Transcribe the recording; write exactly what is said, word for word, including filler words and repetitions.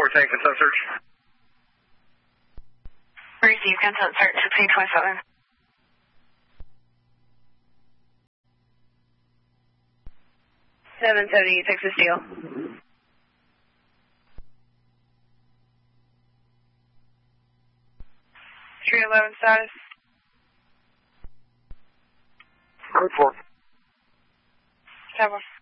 four ten, consent search. Receive consent search sixteen twenty-seven. seven seventy Texas Steel. three eleven status. Code four. Tower.